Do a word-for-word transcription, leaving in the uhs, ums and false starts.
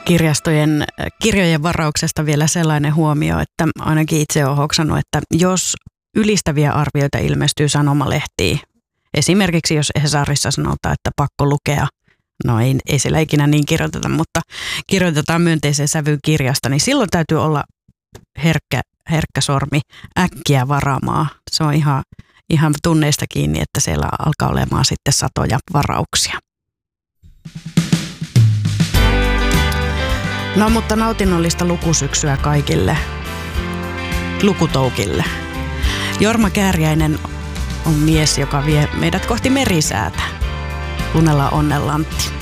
kirjastojen, kirjojen varauksesta vielä sellainen huomio, että ainakin itse olen hoksannut, että jos ylistäviä arvioita ilmestyy sanomalehtiin, esimerkiksi jos Hesarissa sanotaan, että pakko lukea, no ei, ei siellä ikinä niin kirjoiteta, mutta kirjoitetaan myönteiseen sävyyn kirjasta, niin silloin täytyy olla herkkä, herkkä sormi äkkiä varaamaan. Se on ihan, ihan tunneista kiinni, että siellä alkaa olemaan sitten satoja varauksia. No mutta nautinnollista lukusyksyä kaikille lukutoukille. Jorma Kääriäinen on mies, joka vie meidät kohti merisäätä. Kuunnellaan Onnenlantti.